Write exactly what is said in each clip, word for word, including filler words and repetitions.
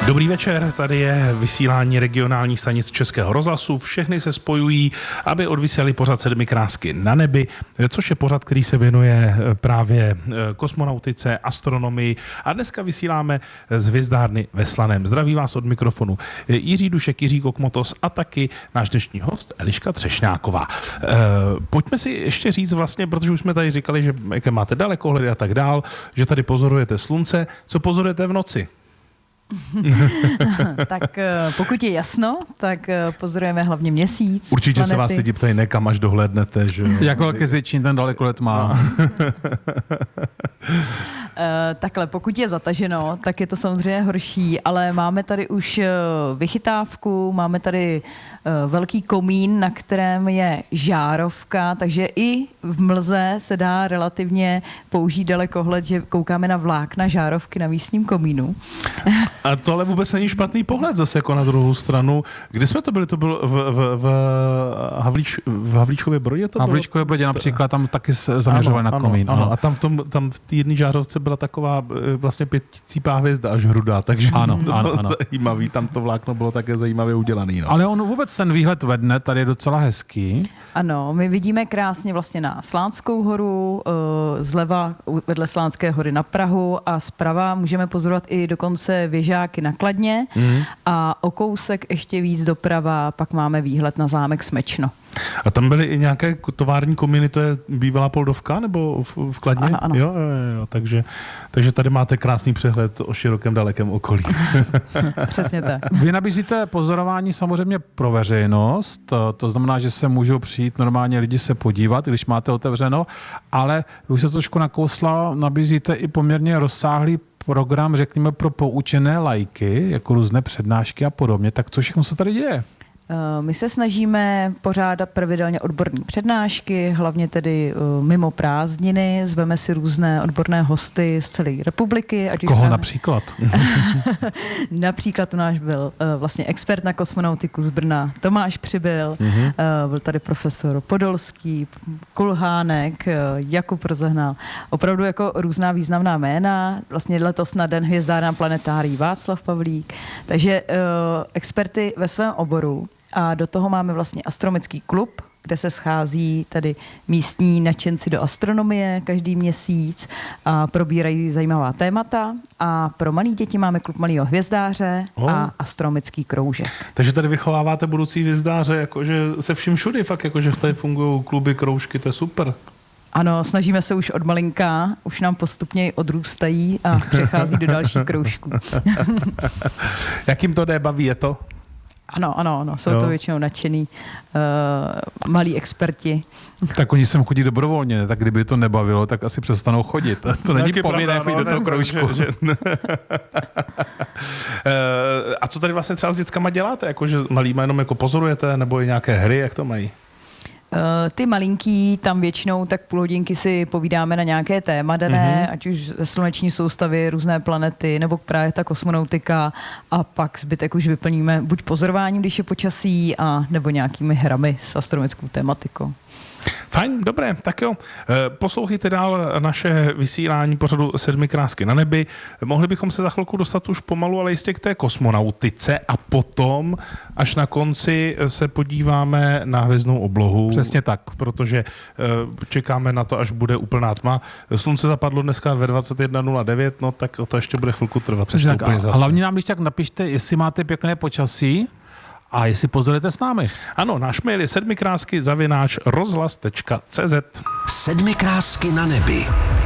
Dobrý večer, tady je vysílání regionálních stanic Českého rozhlasu. Všechny se spojují, aby odvysílali pořad Sedmi krásky na nebi, což je pořad, který se věnuje právě kosmonautice, astronomii. A dneska vysíláme z hvězdárny ve Slaném. Zdraví vás od mikrofonu Jiří Dušek, Jiří Kokmotos a taky náš dnešní host Eliška Třešňáková. Pojďme si ještě říct vlastně, protože už jsme tady říkali, že jaké máte dalekohledy a tak dál, že tady pozorujete slunce. Co pozorujete v noci? Tak pokud je jasno, tak pozorujeme hlavně měsíc. Určitě planety. Se vás lidi ptají, ne kam až dohlédnete. Že? Jak velký zvětšin ten dalekohled má? Takhle, pokud je zataženo, tak je to samozřejmě horší, ale máme tady už vychytávku, máme tady velký komín, na kterém je žárovka, takže i v mlze se dá relativně použít dalekohled, že koukáme na vlákna žárovky na místním komínu. A to ale vůbec není špatný pohled zase jako na druhou stranu. Kde jsme to byli? To bylo v, v, v, Havlíč, v Havlíčkově Brodě? To v Havlíčkově Brodě například, tam taky se zaměřovali na komín. Ano, ano. A tam v, tom, tam v té jedné žárovce byla taková vlastně pěticípá hvězda až hrudá, takže ano, to ano, bylo ano. zajímavý. Tam to vlákno bylo také zajímavě udělaný. No. Ale on vůbec ten výhled ve dne tady je docela hezký. Ano, my vidíme krásně vlastně na Slánskou horu, zleva vedle Slánské hory na Prahu a zprava můžeme pozorovat i dokonce věžáky na Kladně mm. a o kousek ještě víc doprava pak máme výhled na zámek Smečno. A tam byly i nějaké tovární kominy, to je bývalá Poldovka nebo v, v Kladně? Ano, ano. Jo, jo, jo, takže, takže tady máte krásný přehled o širokém dalekém okolí. Přesně tak. Vy nabízíte pozorování samozřejmě pro veřejnost, to, to znamená, že se můžou přijít normálně lidi se podívat, když máte otevřeno, ale vy už se trošku nakousla, nabízíte i poměrně rozsáhlý program, řekněme, pro poučené laiky, jako různé přednášky a podobně. Tak co všechno se tady děje? My se snažíme pořádat pravidelně odborné přednášky, hlavně tedy mimo prázdniny. Zveme si různé odborné hosty z celé republiky. Ať Koho už například? Například u nás byl vlastně expert na kosmonautiku z Brna Tomáš Přibyl, mm-hmm. byl tady profesor Podolský, Kulhánek, Jakub Rozehnal. Opravdu jako různá významná jména. Vlastně letos na Den hvězdárna planetárií Václav Pavlík. Takže experty ve svém oboru. A do toho máme vlastně astronomický klub, kde se schází tady místní nadšenci do astronomie každý měsíc a probírají zajímavá témata. A pro malé děti máme klub malého hvězdáře oh. a astronomický kroužek. Takže tady vychováváte budoucí hvězdáře, jakože se vším všudy, fakt jakože tady fungují kluby, kroužky, to je super. Ano, snažíme se už od malinka, už nám postupně odrůstají a přechází do dalších kroužků. Jak jim to jde, baví je to? Ano, ano, ano, jsou jo. to většinou nadšený uh, malí experti. Tak oni sem chodí dobrovolně, tak kdyby to nebavilo, tak asi přestanou chodit. To není povinné chodit do toho kroužku. Že, že... A co tady vlastně třeba s dětskama děláte? Jako, že malýma jenom jako pozorujete, nebo i nějaké hry, jak to mají? Ty malinký, tam většinou tak půl hodinky si povídáme na nějaké téma dané, mm-hmm. ať už ze sluneční soustavy, různé planety, nebo právě ta kosmonautika a pak zbytek už vyplníme buď pozorováním, když je počasí, a nebo nějakými hrami s astronomickou tematikou. Fajn, dobré, tak jo. Poslouchejte dál naše vysílání pořadu Sedmi krásky na nebi. Mohli bychom se za chvilku dostat už pomalu, ale jistě k té kosmonautice a potom až na konci se podíváme na hvězdnou oblohu. Přesně tak. Protože čekáme na to, až bude úplná tma. Slunce zapadlo dneska ve dvacet jedna nula devět, no tak to ještě bude chvilku trvat. Přesně tak. A hlavně nám když tak napište, jestli máte pěkné počasí, a jestli pozorujete s námi. Ano, náš mail je sedmikrásky zavináč rozhlas tečka cé zet. Sedmi krásky na nebi.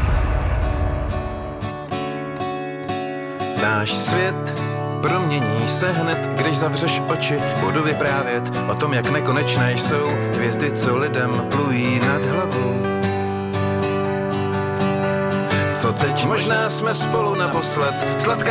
Náš svět promění se hned, když zavřeš oči. Budu vyprávět o tom, jak nekonečné jsou hvězdy, co lidem plují nad hlavou. Co teď? Možná jsme spolu naposled. Sladká